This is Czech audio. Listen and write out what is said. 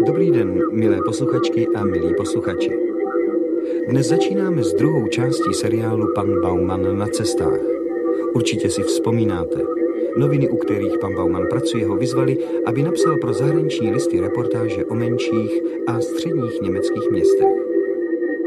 Dobrý den, milé posluchačky a milí posluchači. Dnes začínáme s druhou částí seriálu Pan Bauman na cestách. Určitě si vzpomínáte. Noviny, u kterých pan Bauman pracuje, ho vyzvali, aby napsal pro zahraniční listy reportáže o menších a středních německých městech.